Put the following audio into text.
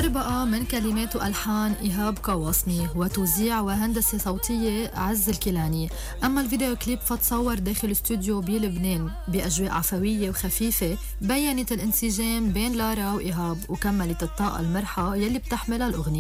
عربقة من كلمات وألحان إيهاب قواصمي، وتوزيع وهندسة صوتية عز الكيلاني. أما الفيديو كليب فتصور داخل استوديو بلبنان بأجواء عفوية وخفيفة، بيّنت الانسجام بين لارا وإيهاب، وكملت الطاقة المرحة يلي بتحملها الأغنية.